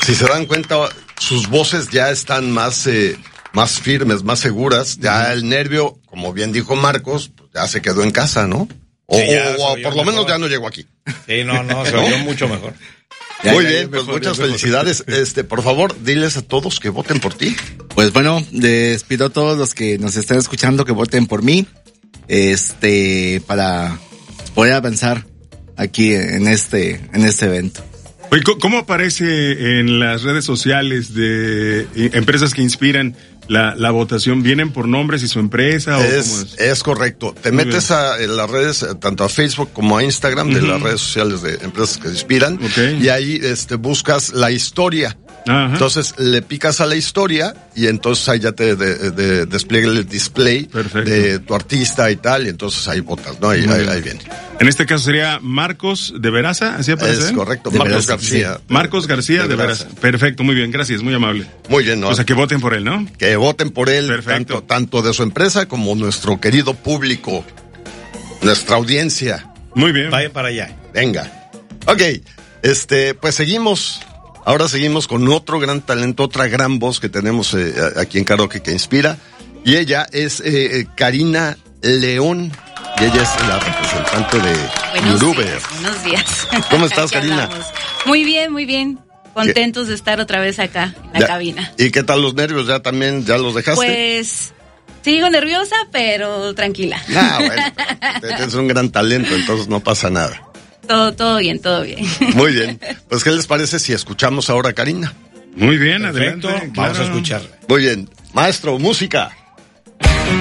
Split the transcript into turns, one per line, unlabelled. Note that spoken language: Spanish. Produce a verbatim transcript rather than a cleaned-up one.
si se dan cuenta, sus voces ya están más, eh, más firmes, más seguras. Ya el nervio, como bien dijo Marcos, pues ya se quedó en casa, ¿no? O,
sí,
o, o por lo mejor. menos ya no llegó aquí.
Sí, no, no, se oyó mucho mejor.
Ya, Muy ya, bien, ya, pues mejor, muchas felicidades. Este, por favor, diles a todos que voten por ti.
Pues bueno, les pido a todos los que nos están escuchando que voten por mí, este, para poder avanzar aquí en este, en este evento.
Oye, ¿cómo aparece en las redes sociales de empresas que inspiran la, la votación? ¿Vienen por nombres y su empresa? ¿O
es,
cómo es?
es correcto. Te Muy metes bien. a en las redes, tanto a Facebook como a Instagram, uh-huh. de las redes sociales de empresas que inspiran, okay. y ahí este, buscas la historia. Ajá. Entonces le picas a la historia y entonces ahí ya te de, de, despliega el display Perfecto. de tu artista y tal, y entonces ahí votas, ¿no? Ahí, ahí, ahí viene.
En este caso sería Marcos de Veraza, ¿así aparece?
Es correcto,
de
Marcos
Veraza,
García.
Sí.
Marcos García de, de Veraza. Veraza. Perfecto, muy bien, gracias, muy amable.
Muy bien, ¿no?
O sea, que voten por él, ¿no?
Que voten por él,
Perfecto.
tanto, tanto de su empresa como nuestro querido público, nuestra audiencia.
Muy bien.
Vayan para allá.
Venga. Ok, este, pues seguimos... Ahora seguimos con otro gran talento, otra gran voz que tenemos eh, aquí en Karaoke que inspira. Y ella es eh, Karina León. Y ella es la representante de Yoruber.
Buenos días.
¿Cómo estás, Karina?
Hablamos. Muy bien, muy bien. Contentos ¿Qué? de estar otra vez acá en la
ya.
cabina.
¿Y qué tal los nervios? ¿Ya también ya los dejaste?
Pues sigo nerviosa, pero tranquila.
Ah, bueno. Tienes un gran talento, entonces no pasa nada.
Todo, todo bien, todo bien.
Muy bien. Pues, ¿qué les parece si escuchamos ahora a Karina?
Muy bien,
Perfecto.
adelante.
Vamos
claro.
a escucharla.
Muy bien. Maestro, música.